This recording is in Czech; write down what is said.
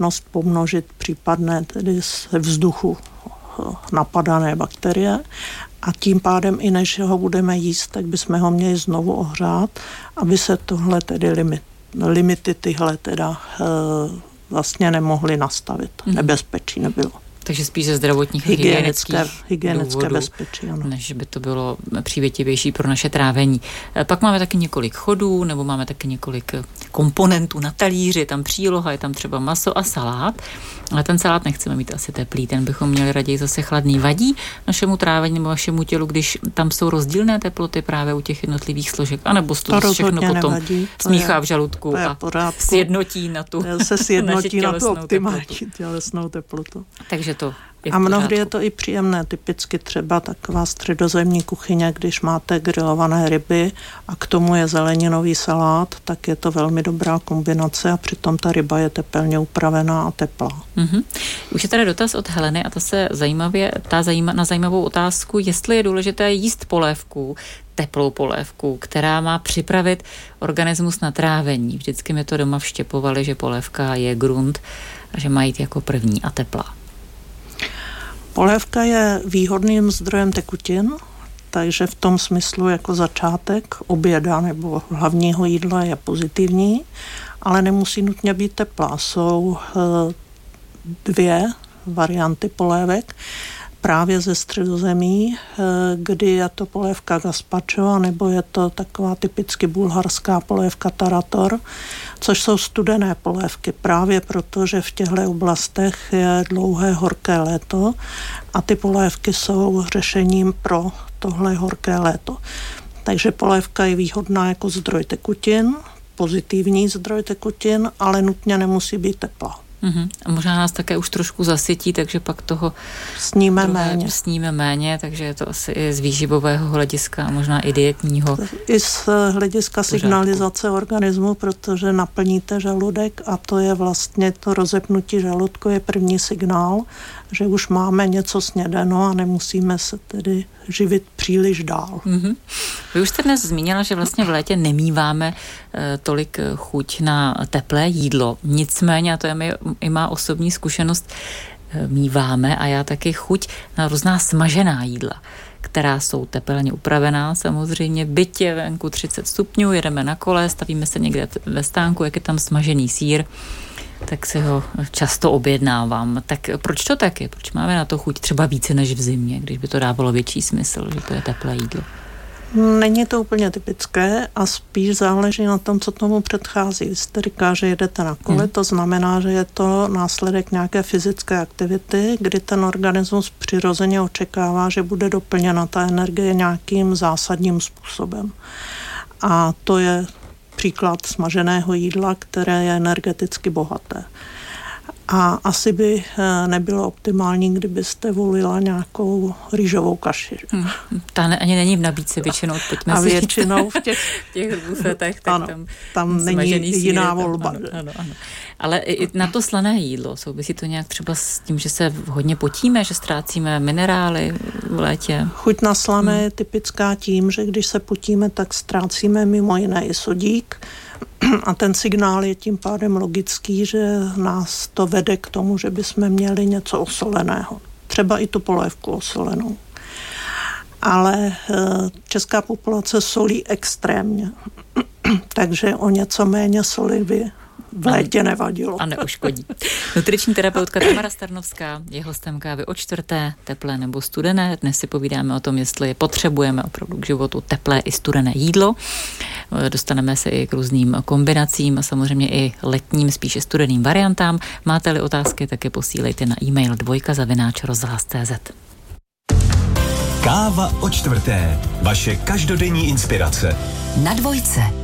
možnost pomnožit případné tedy z vzduchu napadané bakterie a tím pádem i než ho budeme jíst, tak bychom ho měli znovu ohřát, aby se tohle tedy limity tyhle teda vlastně nemohly nastavit. Nebezpečí nebylo. Takže spíš ze zdravotních hygienické bezpečí, ano. Než by to bylo přívětivější pro naše trávení. Pak máme taky několik chodů, nebo máme taky několik komponentů na talíři, tam příloha, je tam třeba maso a salát, ale ten salát nechceme mít asi teplý, ten bychom měli raději zase chladný. Vadí našemu trávení nebo vašemu tělu, když tam jsou rozdílné teploty právě u těch jednotlivých složek, anebo to všechno potom smíchá v žaludku a sjednotí na tu optimální tělesnou teplotu. Takže to a mnohdy je to i příjemné, typicky třeba taková středozemní kuchyně, když máte grilované ryby a k tomu je zeleninový salát, tak je to velmi dobrá kombinace a přitom ta ryba je tepelně upravená a teplá. Už je tady dotaz od Heleny a ta se na zajímavou otázku, jestli je důležité jíst polévku, teplou polévku, která má připravit organismus na trávení. Vždycky mi to doma vštěpovali, že polévka je grunt a že má jít jako první a teplá. Polévka je výhodným zdrojem tekutin, takže v tom smyslu jako začátek oběda nebo hlavního jídla je pozitivní, ale nemusí nutně být teplá. Jsou dvě varianty polévek, právě ze Středozemí, kdy je to polévka gazpacho, nebo je to taková typicky bulharská polévka tarator, což jsou studené polévky, právě proto, že v těchto oblastech je dlouhé horké léto a ty polévky jsou řešením pro tohle horké léto. Takže polévka je výhodná jako zdroj tekutin, pozitivní zdroj tekutin, ale nutně nemusí být teplá. A možná nás také už trošku zasytí, takže pak toho sníme méně, takže je to asi i z výživového hlediska a možná i dietního. I z hlediska signalizace organismu, protože naplníte žaludek a to je vlastně to rozepnutí žaludku je první signál, že už máme něco snědeno a nemusíme se tedy živit příliš dál. Vy už jste dnes zmínila, že vlastně v létě nemíváme tolik chuť na teplé jídlo. Nicméně, a to je i má osobní zkušenost, míváme a já taky chuť na různá smažená jídla, která jsou tepelně upravená, samozřejmě byť je venku 30 stupňů, jedeme na kole, stavíme se někde ve stánku, jak je tam smažený sýr, tak si ho často objednávám. Tak proč to tak je? Proč máme na to chuť třeba více než v zimě, když by to dávalo větší smysl, že to je teplé jídlo? Není to úplně typické a spíš záleží na tom, co tomu předchází. Vy jste říká, že jedete na kole, to znamená, že je to následek nějaké fyzické aktivity, kdy ten organismus přirozeně očekává, že bude doplněna ta energie nějakým zásadním způsobem. A to je příklad smaženého jídla, které je energeticky bohaté. A asi by nebylo optimální, kdybyste volila nějakou rýžovou kaši. Ta ani není v nabídce většinou. A většinou v těch bufetech, tak tam není jiná volba. Ano. Ale i na to slané jídlo, souvisí to nějak třeba s tím, že se hodně potíme, že ztrácíme minerály v létě? Chuť na slané je typická tím, že když se potíme, tak ztrácíme mimo jiné i sodík, a ten signál je tím pádem logický, že nás to vede k tomu, že bychom měli něco osoleného. Třeba i tu polévku osolenou. Ale česká populace solí extrémně. Takže o něco méně soli by v létě nevadilo. A neuškodí. Nutriční terapeutka Tamara Starnovská je hostem Kávy o čtvrté, teplé nebo studené. Dnes si povídáme o tom, jestli potřebujeme opravdu k životu teplé i studené jídlo. Dostaneme se i k různým kombinacím a samozřejmě i letním, spíše studeným variantám. Máte-li otázky, tak je posílejte na e-mail dvojka@rozhlas.cz. Káva o čtvrté. Vaše každodenní inspirace. Na Dvojce.